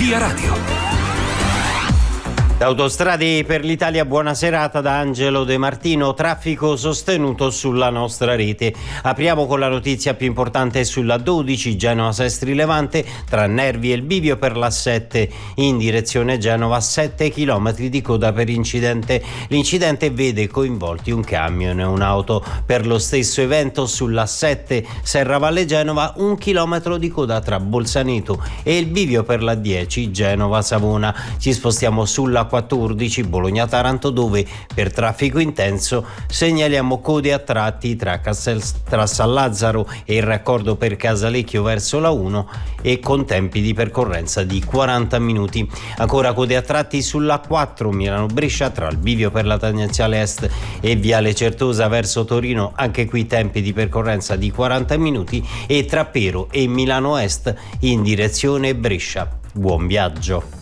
Via Radio. Autostrade per l'Italia, buona serata da Angelo De Martino. Traffico sostenuto sulla nostra rete. Apriamo con la notizia più importante sulla 12 Genova-Sestri Levante, tra Nervi e il bivio per la 7 in direzione Genova, 7 km di coda per incidente. L'incidente vede coinvolti un camion e un'auto. Per lo stesso evento sulla 7 Serravalle Genova, 1 chilometro di coda tra Bolzaneto e il bivio per la 10 Genova-Savona. Ci spostiamo sulla 14 Bologna-Taranto, dove per traffico intenso segnaliamo code a tratti tra San Lazzaro e il raccordo per Casalecchio verso la 1 e con tempi di percorrenza di 40 minuti. Ancora code a tratti sulla 4 Milano-Brescia tra il bivio per la tangenziale est e Viale Certosa verso Torino, anche qui tempi di percorrenza di 40 minuti, e tra Pero e Milano Est in direzione Brescia. Buon viaggio.